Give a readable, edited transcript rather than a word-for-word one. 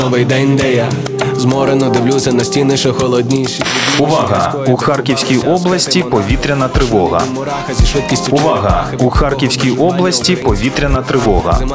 Новий день, де я зморено дивлюся на стіни, що холодніші. Увага! У Харківській області повітряна тривога. Увага! У Харківській області повітряна тривога.